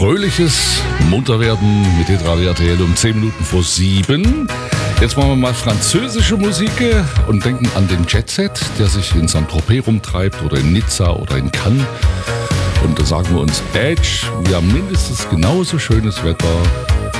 fröhliches Munterwerden mit Hitradio RTL um 10 Minuten vor 7. Jetzt machen wir mal französische Musik und denken an den Jet-Set, der sich in Saint-Tropez rumtreibt oder in Nizza oder in Cannes. Und da sagen wir uns, Edge, wir haben mindestens genauso schönes Wetter